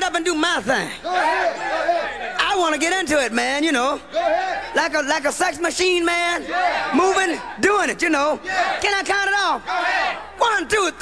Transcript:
get up and do my thing. Go ahead. I want to get into it, man, you know. Go ahead. Like a sex machine, man. Yeah. Moving, doing it, you know. Yeah. Can I count it off? Go ahead. 1, 2, 3.